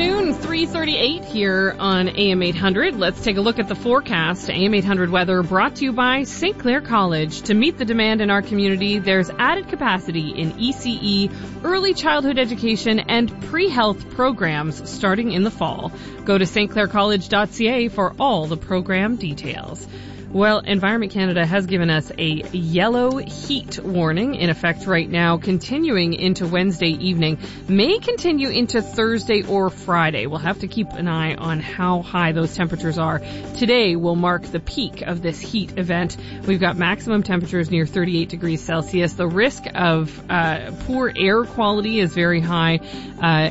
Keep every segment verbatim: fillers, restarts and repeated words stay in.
afternoon, three thirty-eight here on A M eight hundred. Let's take a look at the forecast. A M eight hundred weather brought to you by Saint Clair College. To meet the demand in our community, there's added capacity in E C E, early childhood education, and pre-health programs starting in the fall. Go to s t clair college dot c a for all the program details. Well, Environment Canada has given us a yellow heat warning in effect right now, continuing into Wednesday evening, may continue into Thursday or Friday. We'll have to keep an eye on how high those temperatures are. Today will mark the peak of this heat event. We've got maximum temperatures near thirty-eight degrees Celsius. The risk of uh, poor air quality is very high, uh,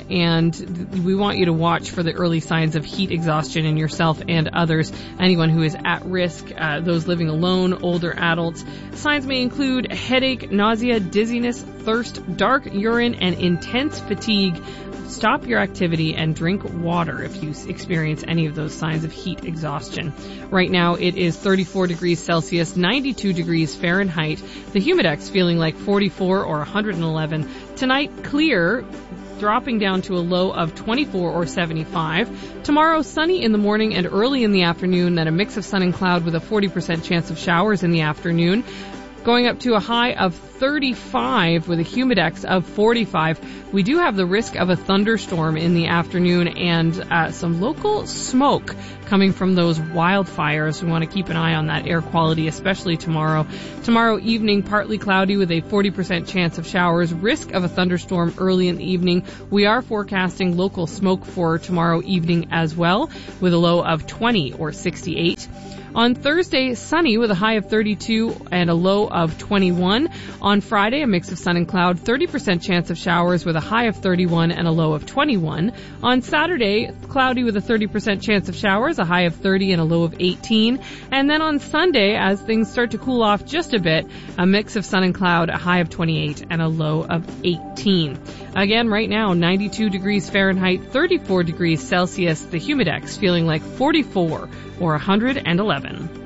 and we want you to watch for the early signs of heat exhaustion in yourself and others. Anyone who is at risk, uh, those living alone, older adults. Signs may include headache, nausea, dizziness, thirst, dark urine, and intense fatigue. Stop your activity and drink water if you experience any of those signs of heat exhaustion. Right now it is thirty-four degrees Celsius, ninety-two degrees Fahrenheit. The humidex feeling like forty-four or one hundred eleven. Tonight, clear, dropping down to a low of twenty-four or seventy-five. Tomorrow, sunny in the morning and early in the afternoon, then a mix of sun and cloud with a forty percent chance of showers in the afternoon. Going up to a high of thirty-five with a humidex of forty-five. We do have the risk of a thunderstorm in the afternoon and uh, some local smoke coming from those wildfires. We want to keep an eye on that air quality, especially tomorrow. Tomorrow evening, partly cloudy with a forty percent chance of showers, risk of a thunderstorm early in the evening. We are forecasting local smoke for tomorrow evening as well, with a low of twenty or sixty-eight. On Thursday, sunny with a high of thirty-two and a low of twenty-one. On Friday, a mix of sun and cloud, thirty percent chance of showers with a high of thirty-one and a low of twenty-one. On Saturday, cloudy with a thirty percent chance of showers, a high of thirty and a low of eighteen. And then on Sunday, as things start to cool off just a bit, a mix of sun and cloud, a high of twenty-eight and a low of eighteen. Again, right now, ninety-two degrees Fahrenheit, thirty-four degrees Celsius, the humidex feeling like forty-four or one hundred eleven.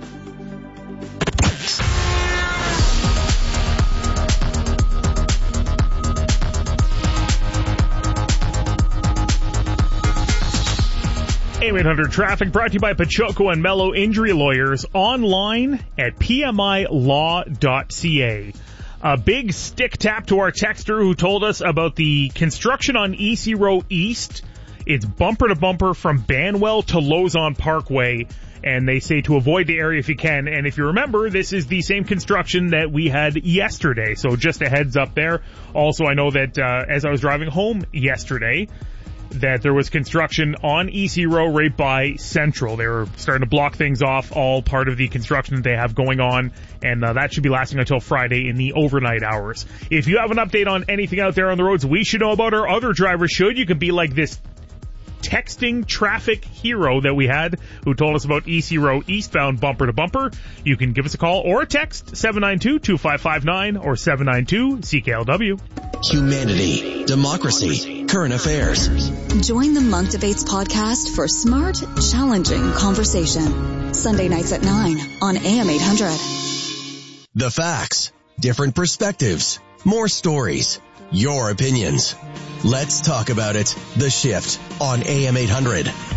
A M eight hundred traffic brought to you by Pachoco and Mello Injury Lawyers, online at p m i law dot c a. A big stick tap to our texter who told us about the construction on E C Row East. It's bumper to bumper from Banwell to Lozon Parkway, and they say to avoid the area if you can. And if you remember, this is the same construction that we had yesterday, so just a heads up there. Also, I know that uh, as I was driving home yesterday, that there was construction on E C Row right by Central. They were starting to block things off, all part of the construction that they have going on, and uh, that should be lasting until Friday in the overnight hours. If you have an update on anything out there on the roads we should know about, or other drivers should, you can be like this texting traffic hero that we had who told us about E C Row eastbound bumper to bumper. You can give us a call or a text, seven nine two, two five five nine or seven nine two C K L W. Humanity, democracy, current affairs. Join the Monk Debates podcast for smart, challenging conversation. Sunday nights at nine on A M eight hundred. The facts, different perspectives, more stories, your opinions. Let's talk about it. The Shift on A M eight hundred.